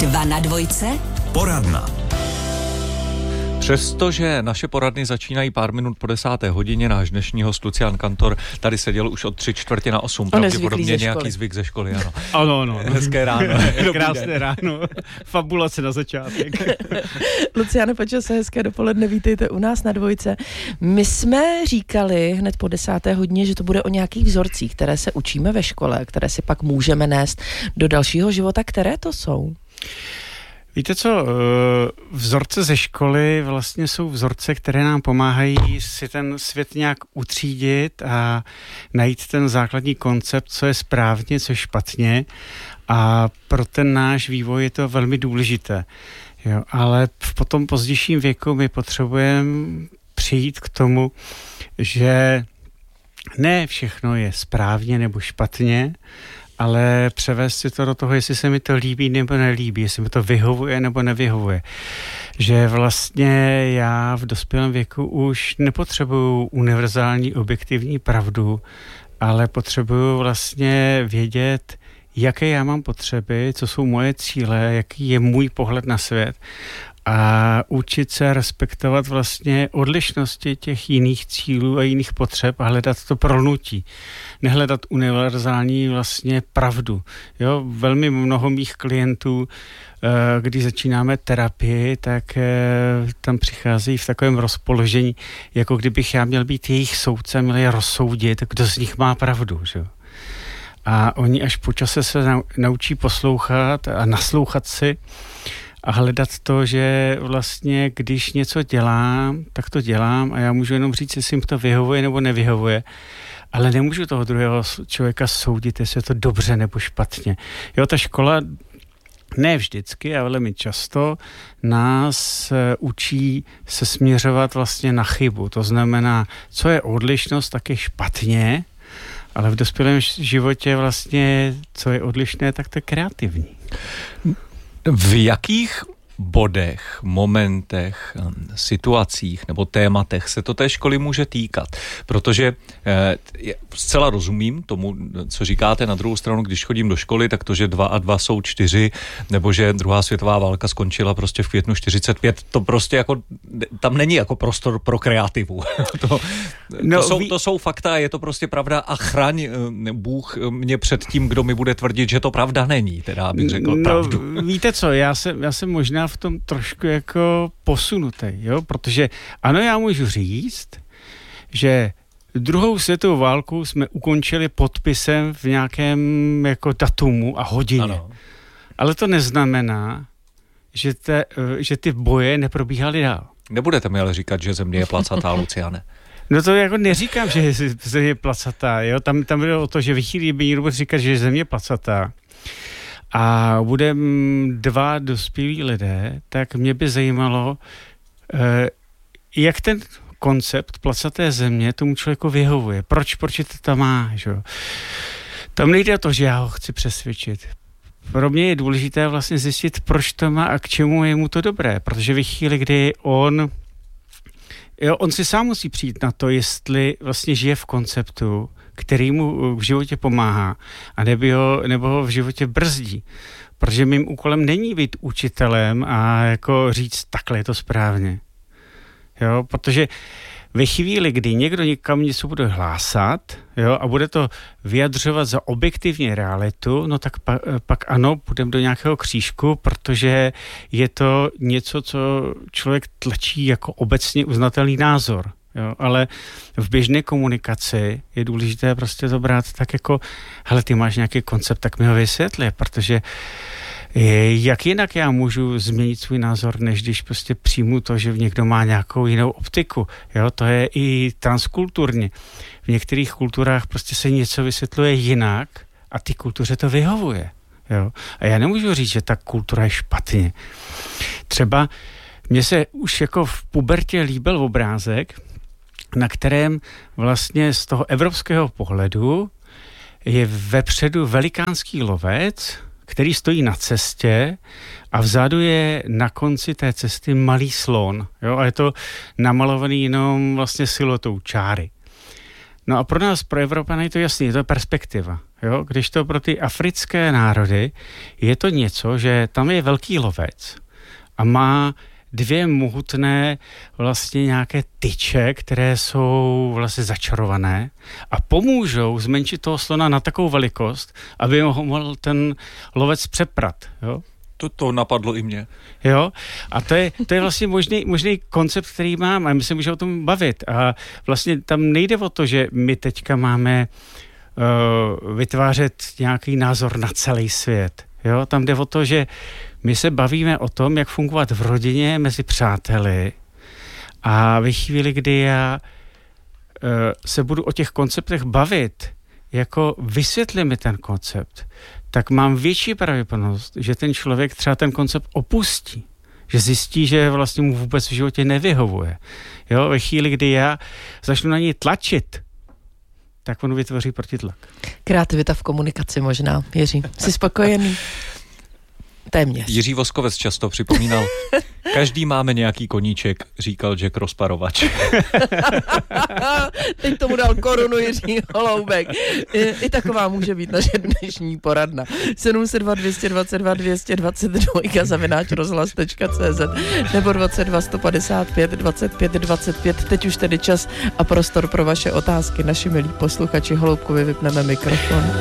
2 na dvojce. Poradna. Přestože naše poradny začínají pár minut po 10. hodině, náš dnešní host Lucián Kantor tady seděl už od 7:45, pravděpodobně nějaký zvyk ze školy, ano. Ano. Hezké ráno. Krásné ráno. Fabulace na začátek. Luciáne, počase hezké dopoledne, vítejte u nás na dvojce. My jsme říkali hned po 10. hodině, že to bude o nějakých vzorcích, které se učíme ve škole, které si pak můžeme nést do dalšího života. Které to jsou? Víte co, vzorce ze školy vlastně jsou vzorce, které nám pomáhají si ten svět nějak utřídit a najít ten základní koncept, co je správně, co je špatně, a pro ten náš vývoj je to velmi důležité. Jo, ale v potom pozdějším věku my potřebujeme přijít k tomu, že ne všechno je správně nebo špatně, ale převést si to do toho, jestli se mi to líbí nebo nelíbí, jestli mi to vyhovuje nebo nevyhovuje. Že vlastně já v dospělém věku už nepotřebuju univerzální objektivní pravdu, ale potřebuju vlastně vědět, jaké já mám potřeby, co jsou moje cíle, jaký je můj pohled na svět, a učit se respektovat vlastně odlišnosti těch jiných cílů a jiných potřeb a hledat to prolnutí. Nehledat univerzální vlastně pravdu. Jo? Velmi mnoho mých klientů, když začínáme terapii, tak tam přicházejí v takovém rozpoložení, jako kdybych já měl být jejich soudce a měl je rozsoudit, kdo z nich má pravdu. Že? A oni až po čase se naučí poslouchat a naslouchat si a hledat to, že vlastně když něco dělám, tak to dělám a já můžu jenom říct, jestli jim to vyhovuje nebo nevyhovuje, ale nemůžu toho druhého člověka soudit, jestli je to dobře nebo špatně. Jo, ta škola ne vždycky, ale velmi často nás učí se směřovat vlastně na chybu. To znamená, co je odlišnost, tak je špatně, ale v dospělém životě vlastně, co je odlišné, tak to je kreativní. V jakých bodech, momentech, situacích nebo tématech se to té školy může týkat? Protože zcela rozumím tomu, co říkáte. Na druhou stranu, když chodím do školy, tak to, že 2 a 2 jsou 4, nebo že druhá světová válka skončila prostě v květnu 45, to prostě jako, tam není jako prostor pro kreativu. To jsou fakta, je to prostě pravda a chraň Bůh mě před tím, kdo mi bude tvrdit, že to pravda není, teda abych řekl pravdu. Víte co, já jsem možná v tom trošku jako posunutý, jo, protože ano, já můžu říct, že druhou světovou válku jsme ukončili podpisem v nějakém jako datumu a hodině. Ano. Ale to neznamená, že ty boje neprobíhaly dál. Nebudete mi ale říkat, že země je placatá, Luciáne. No to jako neříkám, že země je placatá, jo, tam bylo o to, že ve chvíli by někdo bude říkat, že země je placatá a bude 2 dospělí lidé, tak mě by zajímalo, jak ten koncept placaté země tomu člověku vyhovuje. Proč to tam má? Že? Tam nejde o to, že já ho chci přesvědčit. Pro mě je důležité vlastně zjistit, proč to má a k čemu je mu to dobré. Protože ve chvíli, kdy on si sám musí přijít na to, jestli vlastně žije v konceptu, který mu v životě pomáhá, a nebo ho v životě brzdí. Protože mým úkolem není být učitelem a jako říct, takhle je to správně. Jo, protože ve chvíli, kdy někdo někam něco bude hlásat, jo, a bude to vyjadřovat za objektivní realitu, no tak pak ano, půjdeme do nějakého křížku, protože je to něco, co člověk tlačí jako obecně uznatelný názor. Jo, ale v běžné komunikaci je důležité prostě to brát tak jako, hele, ty máš nějaký koncept, tak mi ho vysvětli, protože jak jinak já můžu změnit svůj názor, než když prostě přijmu to, že někdo má nějakou jinou optiku. Jo, to je i transkulturně. V některých kulturách prostě se něco vysvětluje jinak a ty kultuře to vyhovuje. Jo? A já nemůžu říct, že ta kultura je špatně. Třeba mně se už jako v pubertě líbil obrázek, na kterém vlastně z toho evropského pohledu je vepředu velikánský lovec, který stojí na cestě a vzadu je na konci té cesty malý slon. Jo? A je to namalovaný jenom vlastně siluetou čáry. No a pro nás, pro Evropany, je to jasný, je to perspektiva. Jo? Když to pro ty africké národy je to něco, že tam je velký lovec a má 2 mohutné vlastně nějaké tyče, které jsou vlastně začarované a pomůžou zmenšit toho slona na takovou velikost, aby ho mohl ten lovec přeprat. Jo? To napadlo i mě. Jo, a to je vlastně možný koncept, který mám a my se můžeme o tom bavit. A vlastně tam nejde o to, že my teďka máme vytvářet nějaký názor na celý svět. Jo, tam jde o to, že my se bavíme o tom, jak fungovat v rodině mezi přáteli a ve chvíli, kdy já se budu o těch konceptech bavit, jako vysvětlí mi ten koncept, tak mám větší pravděpodobnost, že ten člověk třeba ten koncept opustí. Že zjistí, že vlastně mu vůbec v životě nevyhovuje. Jo, ve chvíli, kdy já začnu na něj tlačit, tak on vytvoří protitlak. Kreativita v komunikaci možná. Jiří, jsi spokojený? Téměř. Jiří Voskovec často připomínal, každý máme nějaký koníček, říkal Jack Rozparovač. Teď tomu dal korunu Jiří Holoubek. I taková může být naše dnešní poradna. 702 222 222 @rozhlas.cz nebo 22 155 25 25. Teď už tedy čas a prostor pro vaše otázky. Naši milí posluchači, Holoubkovi vypneme mikrofon.